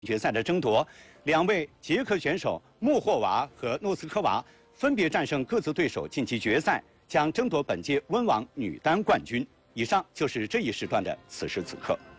决赛的争夺，两位捷克选手莫霍娃和诺斯科娃分别战胜各自对手晋级决赛，将争夺本届温网女单冠军。以上就是这一时段的此时此刻。